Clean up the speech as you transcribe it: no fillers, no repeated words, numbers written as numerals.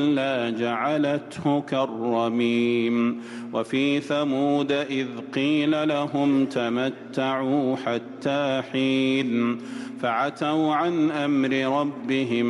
لا جعلته كالرميم وفي ثمود إذ قيل لهم تمتعوا حتى حين فعتوا عن أمر ربهم